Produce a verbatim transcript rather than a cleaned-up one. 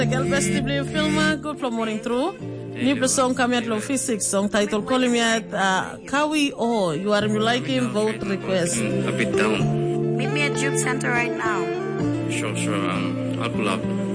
Girl vestibular film good for morning through. New song come at low physics song title calling me at uh, Kawi Oh you are liking vote request. A bit down. Meet me at Juke Center right now. Sure, sure. Um, I'll pull up.